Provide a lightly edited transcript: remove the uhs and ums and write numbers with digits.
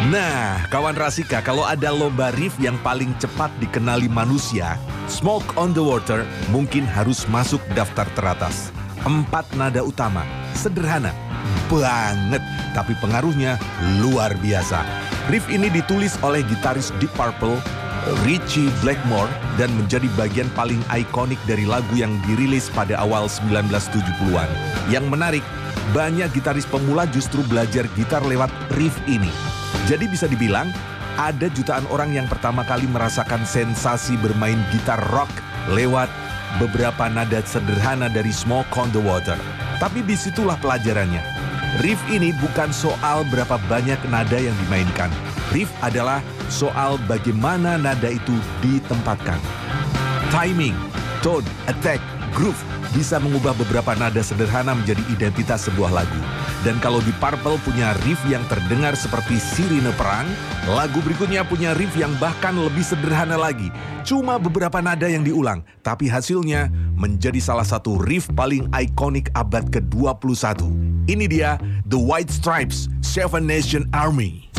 Nah, kawan Rasika, kalau ada lomba riff yang paling cepat dikenali manusia, Smoke on the Water mungkin harus masuk daftar teratas. 4 nada utama, sederhana banget, tapi pengaruhnya luar biasa. Riff ini ditulis oleh gitaris Deep Purple, Ritchie Blackmore, dan menjadi bagian paling ikonik dari lagu yang dirilis pada awal 1970-an. Yang menarik, banyak gitaris pemula justru belajar gitar lewat riff ini. Jadi bisa dibilang, ada jutaan orang yang pertama kali merasakan sensasi bermain gitar rock lewat beberapa nada sederhana dari Smoke on the Water. Tapi disitulah pelajarannya. Riff ini bukan soal berapa banyak nada yang dimainkan. Riff adalah soal bagaimana nada itu ditempatkan. Timing, tone, attack, groove bisa mengubah beberapa nada sederhana menjadi identitas sebuah lagu. Dan kalau di Purple punya riff yang terdengar seperti sirine perang, lagu berikutnya punya riff yang bahkan lebih sederhana lagi. Cuma beberapa nada yang diulang, tapi hasilnya menjadi salah satu riff paling ikonik abad ke-21. Ini dia The White Stripes, Seven Nation Army.